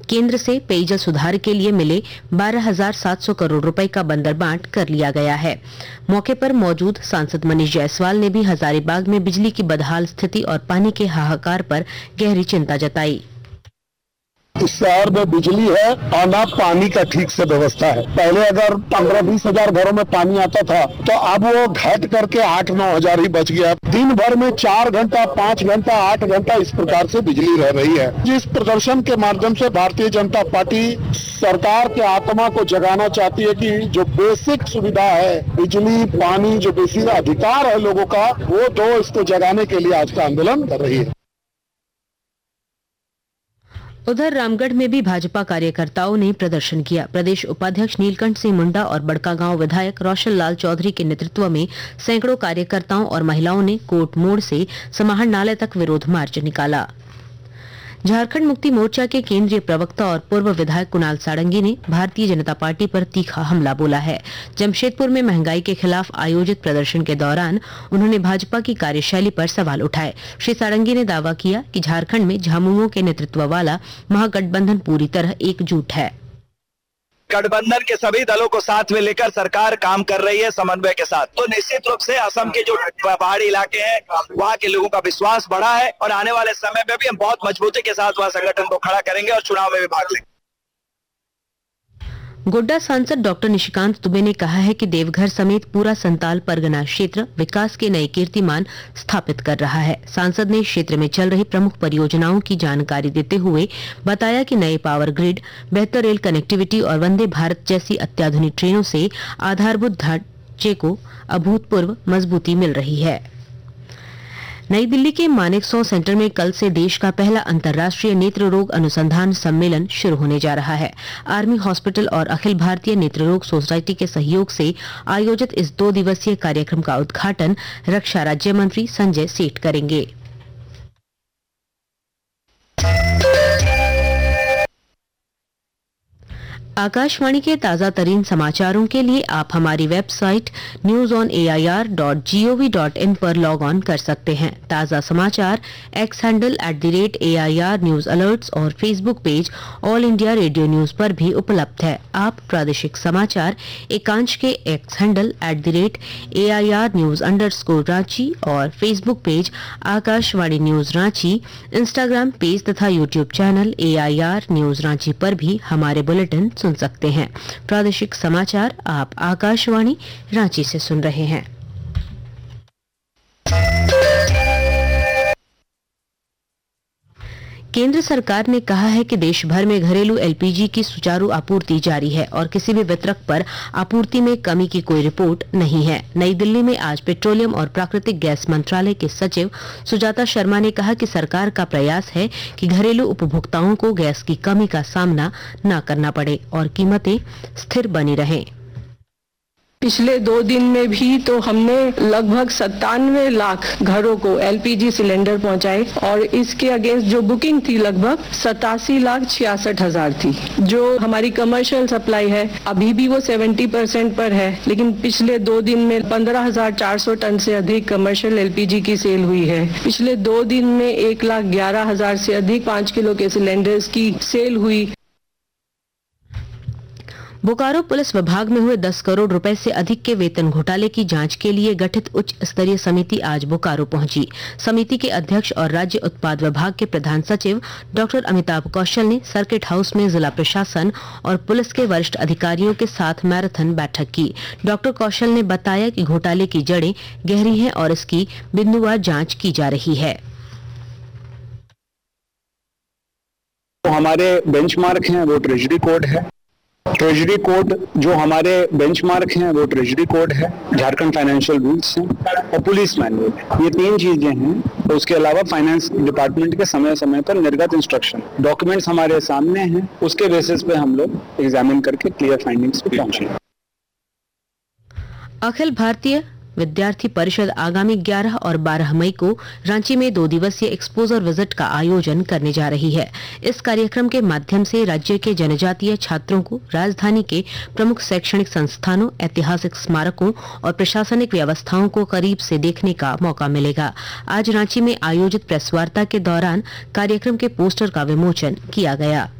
केंद्र से पेयजल सुधार के लिए मिले 12,700 करोड़ रुपए का बंदरबांट कर लिया गया है। मौके पर मौजूद सांसद मनीष जायसवाल ने भी हजारीबाग में बिजली की बदहाल स्थिति और पानी के हाहाकार पर गहरी चिंता जताई। इस शहर में बिजली है और ना पानी का ठीक से व्यवस्था है। पहले अगर 15-20 हजार घरों में पानी आता था तो अब वो घट करके 8-9 हजार ही बच गया। दिन भर में 4 घंटा, 5 घंटा, 8 घंटा इस प्रकार से बिजली रह रही है। जिस प्रदर्शन के माध्यम से भारतीय जनता पार्टी सरकार के आत्मा को जगाना चाहती है कि जो बेसिक सुविधा है, बिजली, पानी, जो बेसिक अधिकार है लोगों का, वो दो, इसको जगाने के लिए आज का आंदोलन कर रही है। उधर रामगढ़ में भी भाजपा कार्यकर्ताओं ने प्रदर्शन किया। प्रदेश उपाध्यक्ष नीलकंठ सिंह मुंडा और बड़कागांव विधायक रोशन लाल चौधरी के नेतृत्व में सैकड़ों कार्यकर्ताओं और महिलाओं ने कोर्ट मोड़ से समाहरण नाले तक विरोध मार्च निकाला। झारखंड मुक्ति मोर्चा के केंद्रीय प्रवक्ता और पूर्व विधायक कुणाल सारंगी ने भारतीय जनता पार्टी पर तीखा हमला बोला है। जमशेदपुर में महंगाई के खिलाफ आयोजित प्रदर्शन के दौरान उन्होंने भाजपा की कार्यशैली पर सवाल उठाए। श्री सारंगी ने दावा किया कि झारखंड में झामुमो के नेतृत्व वाला महागठबंधन पूरी तरह एकजुट है। गठबंधन के सभी दलों को साथ में लेकर सरकार काम कर रही है समन्वय के साथ। तो निश्चित रूप से असम के जो पहाड़ी इलाके हैं वहाँ के लोगों का विश्वास बढ़ा है और आने वाले समय में भी हम बहुत मजबूती के साथ वहाँ संगठन को खड़ा करेंगे और चुनाव में भी भाग लेंगे। गोड्डा सांसद डॉक्टर निशिकांत दुबे ने कहा है कि देवघर समेत पूरा संताल परगना क्षेत्र विकास के नए कीर्तिमान स्थापित कर रहा है। सांसद ने क्षेत्र में चल रही प्रमुख परियोजनाओं की जानकारी देते हुए बताया कि नए पावर ग्रिड, बेहतर रेल कनेक्टिविटी और वंदे भारत जैसी अत्याधुनिक ट्रेनों से आधारभूत ढांचे को अभूतपूर्व मजबूती मिल रही है। नई दिल्ली के मानेकशॉ सेंटर में कल से देश का पहला अंतर्राष्ट्रीय नेत्र रोग अनुसंधान सम्मेलन शुरू होने जा रहा है। आर्मी हॉस्पिटल और अखिल भारतीय नेत्र रोग सोसाइटी के सहयोग से आयोजित इस 2 दिवसीय कार्यक्रम का उद्घाटन रक्षा राज्य मंत्री संजय सेठ करेंगे। आकाशवाणी के ताजा तरीन समाचारों के लिए आप हमारी वेबसाइट newsonair.gov.in पर लॉग ऑन कर सकते हैं। ताजा समाचार x handle @AIR news alerts और Facebook page all India radio news पर भी उपलब्ध है। आप प्रादेशिक समाचार एकांश के x handle @AIR news _Ranchi और Facebook page Akashvani news Ranchi, Instagram page तथा YouTube channel AIR news Ranchi पर भी हमारे बुलेटिन सुन सकते हैं। प्रादेशिक समाचार आप आकाशवाणी रांची से सुन रहे हैं। केंद्र सरकार ने कहा है कि देश भर में घरेलू LPG की सुचारू आपूर्ति जारी है और किसी भी वितरक पर आपूर्ति में कमी की कोई रिपोर्ट नहीं है। नई दिल्ली में आज पेट्रोलियम और प्राकृतिक गैस मंत्रालय के सचिव सुजाता शर्मा ने कहा कि सरकार का प्रयास है कि घरेलू उपभोक्ताओं को गैस की कमी का सामना न करना पड़े और कीमतें स्थिर बनी रहें। पिछले 2 दिन में भी तो हमने लगभग 97 लाख घरों को LPG सिलेंडर पहुंचाए और इसके अगेंस्ट जो बुकिंग थी लगभग 87,66,000 थी। जो हमारी कमर्शियल सप्लाई है अभी भी वो 70% पर है, लेकिन पिछले 2 दिन में 15,400 टन से अधिक कमर्शियल LPG की सेल हुई है। पिछले 2 दिन में 1,11,000 से अधिक 5 किलो के सिलेंडर्स की सेल हुई। बोकारो पुलिस विभाग में हुए 10 करोड़ रुपए से अधिक के वेतन घोटाले की जांच के लिए गठित उच्च स्तरीय समिति आज बोकारो पहुंची। समिति के अध्यक्ष और राज्य उत्पाद विभाग के प्रधान सचिव डॉक्टर अमिताभ कौशल ने सर्किट हाउस में जिला प्रशासन और पुलिस के वरिष्ठ अधिकारियों के साथ मैराथन बैठक की। डॉक्टर कौशल ने बताया कि घोटाले की जड़ें गहरी हैं और इसकी बिंदुवार जांच की जा रही है। तो हमारे बेंचमार्क हैं वो ट्रेजरी कोड है। ट्रेजरी कोड जो हमारे बेंचमार्क हैं वो ट्रेजरी कोड है, झारखंड फाइनेंशियल रूल्स हैं और पुलिस मैनुअल। ये 3 चीजें हैं। तो उसके अलावा फाइनेंस डिपार्टमेंट के समय समय पर निर्गत इंस्ट्रक्शन, डॉक्यूमेंट्स हमारे सामने हैं, उसके बेसिस पे हम लोग एग्जामिन करके क्लियर फाइंडिंग्स पे पहुंचे। अखिल भारतीय विद्यार्थी परिषद आगामी 11 और 12 मई को रांची में 2 दिवसीय एक्सपोजर विजिट का आयोजन करने जा रही है। इस कार्यक्रम के माध्यम से राज्य के जनजातीय छात्रों को राजधानी के प्रमुख शैक्षणिक संस्थानों, ऐतिहासिक स्मारकों और प्रशासनिक व्यवस्थाओं को करीब से देखने का मौका मिलेगा। आज रांची में आयोजित प्रेस वार्ता के दौरान कार्यक्रम के पोस्टर का विमोचन किया गया।